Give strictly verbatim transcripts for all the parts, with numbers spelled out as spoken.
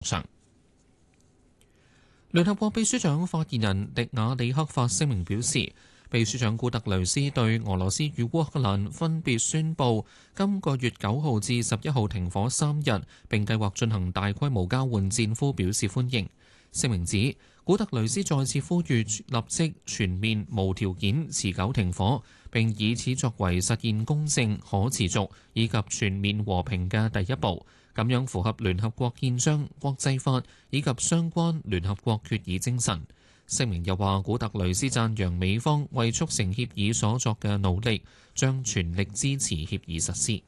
上。聯合國秘書長發言人迪亞里克發聲明表示，秘書長古特雷斯對俄羅斯與烏克蘭分別宣布今個月九號至十一號停火三日，並計劃進行大規模交換戰俘表示歡迎。聲明指，古特雷斯再次呼籲立即全面無條件持久停火，並以此作為實現公正、可持續以及全面和平嘅第一步。咁樣符合聯合國憲章、國際法以及相關聯合國決議精神。聲明又話，古特雷斯讚揚美方為促成協議所作嘅努力，將全力支持協議實施。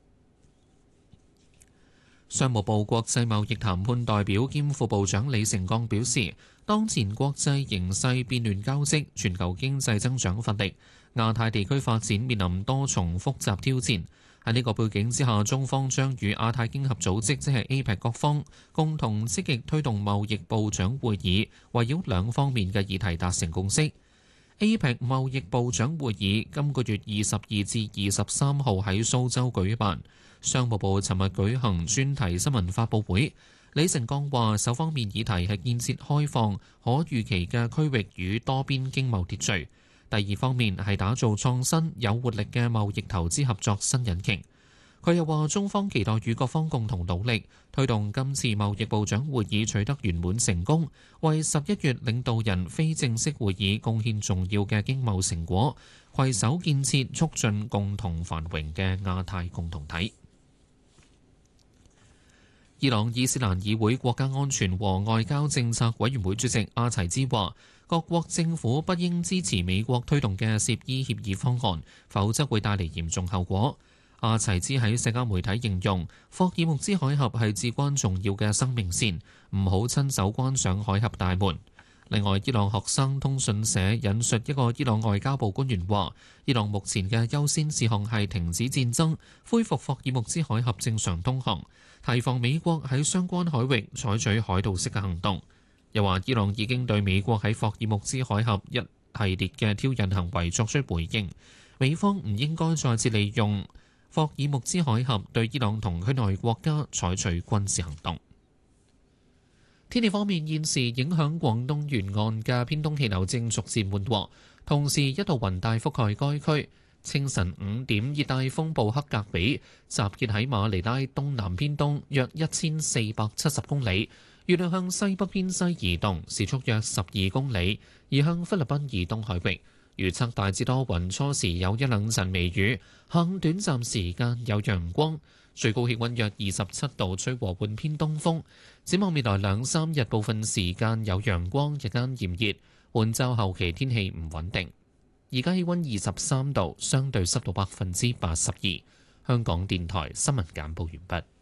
商務部國際貿易談判代表兼副部長李成鋼表示，當前國際形勢變亂交織，全球經濟增長乏力，亞太地區發展面臨多重複雜挑戰。喺呢個背景之下，中方將與亞太經合組織即係 A P E C 各方共同積極推動貿易部長會議，圍繞兩方面嘅議題達成共識。A P E C 貿易部長會議今個月二十二至二十三號喺蘇州舉辦。商務部尋日舉行專題新聞發佈會，李成鋼話：首方面議題係建設開放、可預期嘅區域與多邊經貿秩序。第二方面係打造創新有活力嘅貿易投資合作新引擎。佢又話，中方期待與各方共同努力，推動今次貿易部長會議取得圓滿成功，為十一月領導人非正式會議貢獻重要嘅經貿成果，攜手建設促進共同繁榮嘅亞太共同體。伊朗伊斯蘭議會國家安全和外交政策委員會主席阿齊茲話，各國政府不應支持美國推動嘅涉伊協議方案，否則會帶嚟嚴重後果。阿齊茲喺社交媒體形容，霍爾木茲海峽係至關重要嘅生命線，唔好親手關上海峽大門。另外，伊朗學生通訊社引述一個伊朗外交部官員話，伊朗目前嘅優先事項係停止戰爭，恢復霍爾木茲海峽正常通航，提防美國喺相關海域採取海盜式嘅行動。又話，伊朗已經對美國喺霍爾木茲海峽一系列嘅挑釁行為作出回應，美方唔應該再次利用霍爾木茲海峽對伊朗同區內國家採取軍事行動。天氣方面，現時影響廣東沿岸嘅偏東氣流正逐漸緩和，同時一道雲帶覆蓋該區。清晨五點，熱帶風暴克格比集結喺馬尼拉東南偏東約一千四百七十公里，預料向西北偏西移動，時速約十二公里，移向菲律賓以東海域。預測大致多雲，初時有一兩陣微雨，下午短暫時間有陽光，最高氣溫約二十七度，吹和緩偏東風。展望未來兩三日，部分時間有陽光，日間炎熱。本週後期天氣唔穩定。而家氣溫二十三度，相對濕度百分之八十二。香港電台新聞簡報完畢。